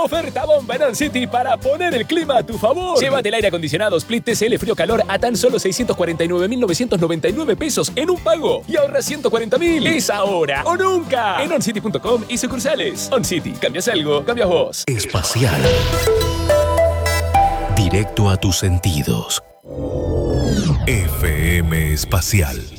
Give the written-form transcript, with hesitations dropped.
Oferta bomba en OnCity para poner el clima a tu favor. Llévate el aire acondicionado Split TCL Frío Calor a tan solo 649.999 pesos en un pago y ahorra 140.000. Es ahora o nunca en oncity.com y sucursales. OnCity, cambias algo, cambias vos. Espacial. Directo a tus sentidos. FM Espacial.